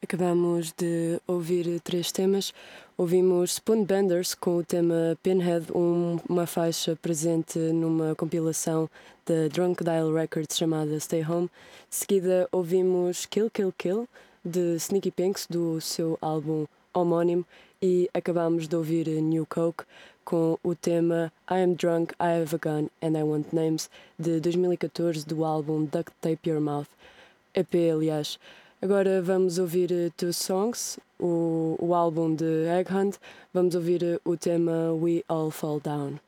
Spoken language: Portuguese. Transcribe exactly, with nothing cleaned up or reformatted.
Acabamos de ouvir três temas. Ouvimos Spoonbenders com o tema Pinhead, um, uma faixa presente numa compilação da Drunk Dial Records chamada Stay Home. De seguida ouvimos Kill Kill Kill de Sneaky Pinks do seu álbum homónimo e acabamos de ouvir New Coke com o tema I Am Drunk, I Have a Gun and I Want Names de dois mil e catorze do álbum Duct Tape Your Mouth, E P aliás. Agora vamos ouvir Two Songs, o, o álbum de Egg Hunt. Vamos ouvir o tema We All Fall Down.